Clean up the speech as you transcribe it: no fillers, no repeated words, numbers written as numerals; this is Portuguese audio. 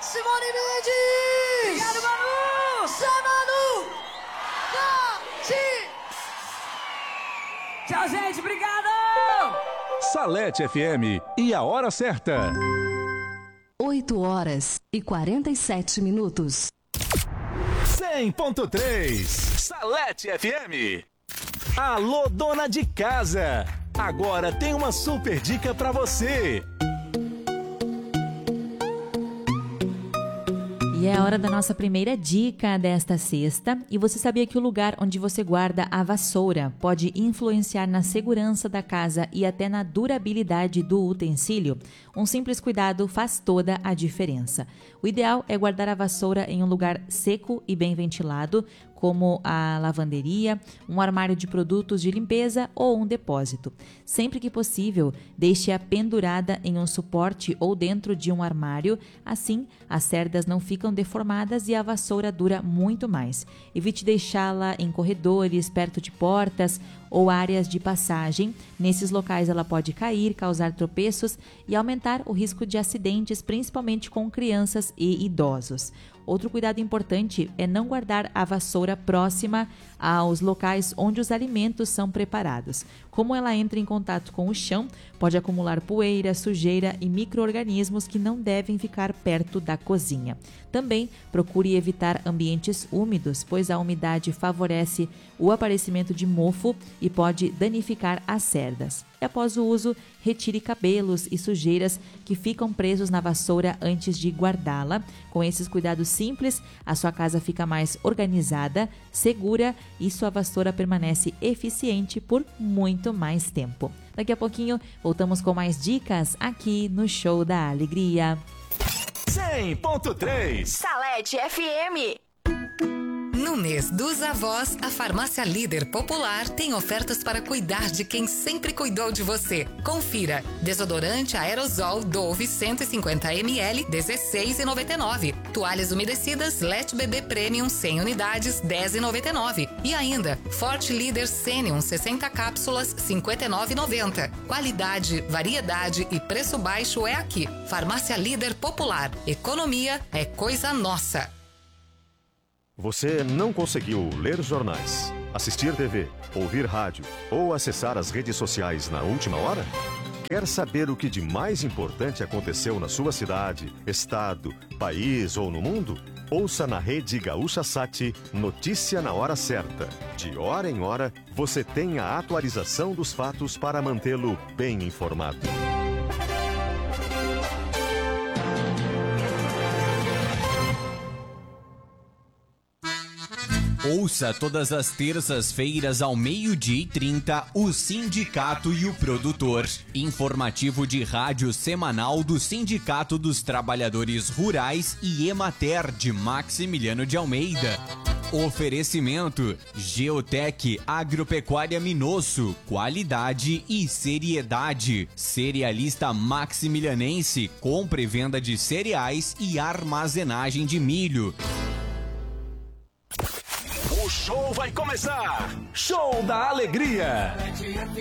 Simone Mendes! Obrigado, Manu! Zé Manu! Tchau, gente, obrigado! Salete FM e a hora certa. 8h47. 100.3 Salete FM. Alô, dona de casa! Agora tem uma super dica pra você. E é a hora da nossa primeira dica desta sexta. E você sabia que o lugar onde você guarda a vassoura pode influenciar na segurança da casa e até na durabilidade do utensílio? Um simples cuidado faz toda a diferença. O ideal é guardar a vassoura em um lugar seco e bem ventilado, como a lavanderia, um armário de produtos de limpeza ou um depósito. Sempre que possível, deixe-a pendurada em um suporte ou dentro de um armário, assim as cerdas não ficam deformadas e a vassoura dura muito mais. Evite deixá-la em corredores, perto de portas ou áreas de passagem. Nesses locais ela pode cair, causar tropeços e aumentar o risco de acidentes, principalmente com crianças e idosos. Outro cuidado importante é não guardar a vassoura próxima aos locais onde os alimentos são preparados. Como ela entra em contato com o chão, pode acumular poeira, sujeira e micro-organismos que não devem ficar perto da cozinha. Também procure evitar ambientes úmidos, pois a umidade favorece o aparecimento de mofo e pode danificar as cerdas. E após o uso, retire cabelos e sujeiras que ficam presos na vassoura antes de guardá-la. Com esses cuidados simples, a sua casa fica mais organizada, segura e sua vassoura permanece eficiente por muito mais tempo. Daqui a pouquinho, voltamos com mais dicas aqui no Show da Alegria. 100.3 Salete FM. No mês dos avós, a Farmácia Líder Popular tem ofertas para cuidar de quem sempre cuidou de você. Confira: desodorante aerosol Dove 150 ml, R$16,99. Toalhas umedecidas Let Bebê Premium 100 unidades, R$10,99. E ainda, Forte Líder Senium 60 cápsulas, R$59,90. Qualidade, variedade e preço baixo é aqui. Farmácia Líder Popular. Economia é coisa nossa. Você não conseguiu ler jornais, assistir TV, ouvir rádio ou acessar as redes sociais na última hora? Quer saber o que de mais importante aconteceu na sua cidade, estado, país ou no mundo? Ouça na Rede Gaúcha Sat Notícia na Hora Certa. De hora em hora, você tem a atualização dos fatos para mantê-lo bem informado. Ouça todas as terças-feiras ao 12h30 o Sindicato e o Produtor. Informativo de rádio semanal do Sindicato dos Trabalhadores Rurais e Emater de Maximiliano de Almeida. Oferecimento: Geotec Agropecuária Minosso, qualidade e seriedade. Cerealista Maximilianense, compra e venda de cereais e armazenagem de milho. O show vai começar! Show da Alegria!